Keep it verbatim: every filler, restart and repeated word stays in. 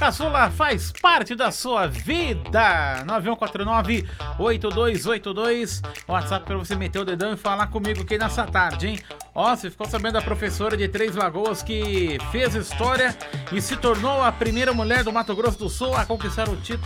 caçula faz parte da sua vida. nove um quatro nove, oito dois oito dois, WhatsApp para você meter o dedão e falar comigo aqui nessa tarde, hein? Ó, você ficou sabendo da professora de Três Lagoas que fez história e se tornou a primeira mulher do Mato Grosso do Sul a conquistar o título